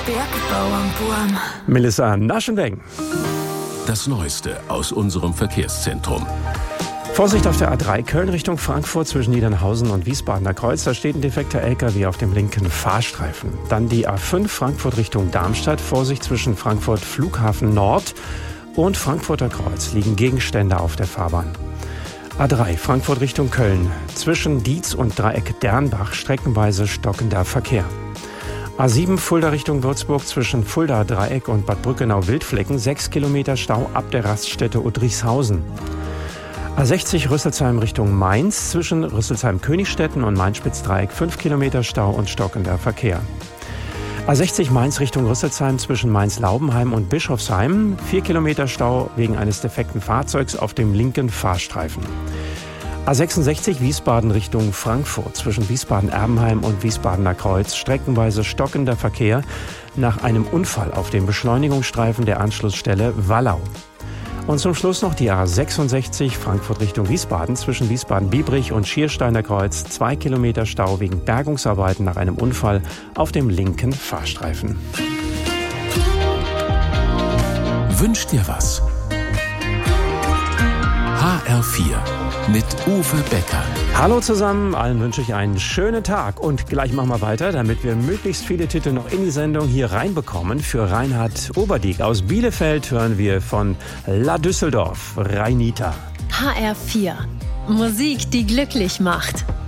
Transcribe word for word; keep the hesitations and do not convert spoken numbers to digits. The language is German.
Bergbauernburm. Melissa Naschenweng. Das Neueste aus unserem Verkehrszentrum. Vorsicht auf der A drei Köln Richtung Frankfurt zwischen Niedernhausen und Wiesbadener Kreuz. Da steht ein defekter L K W auf dem linken Fahrstreifen. Dann die A fünf Frankfurt Richtung Darmstadt. Vorsicht zwischen Frankfurt Flughafen Nord und Frankfurter Kreuz liegen Gegenstände auf der Fahrbahn. A drei Frankfurt Richtung Köln. Zwischen Dietz und Dreieck Dernbach streckenweise stockender Verkehr. A sieben Fulda Richtung Würzburg zwischen Fulda Dreieck und Bad Brückenau-Wildflecken. sechs Kilometer Stau ab der Raststätte Udrichshausen. A sechzig Rüsselsheim Richtung Mainz zwischen Rüsselsheim-Königstetten und Mainz-Spitz-Dreieck. fünf Kilometer Stau und stockender Verkehr. A sechzig Mainz Richtung Rüsselsheim zwischen Mainz-Laubenheim und Bischofsheim. vier Kilometer Stau wegen eines defekten Fahrzeugs auf dem linken Fahrstreifen. A sechsundsechzig Wiesbaden Richtung Frankfurt zwischen Wiesbaden-Erbenheim und Wiesbadener Kreuz. Streckenweise stockender Verkehr nach einem Unfall auf dem Beschleunigungsstreifen der Anschlussstelle Wallau. Und zum Schluss noch die A sechsundsechzig Frankfurt Richtung Wiesbaden zwischen Wiesbaden-Biebrich und Schiersteiner Kreuz. Zwei Kilometer Stau wegen Bergungsarbeiten nach einem Unfall auf dem linken Fahrstreifen. Wünsch dir was? H R vier mit Uwe Becker. Hallo zusammen, allen wünsche ich einen schönen Tag. Und gleich machen wir weiter, damit wir möglichst viele Titel noch in die Sendung hier reinbekommen. Für Reinhard Oberdiek aus Bielefeld hören wir von La Düsseldorf, Reinita. H R vier. Musik, die glücklich macht.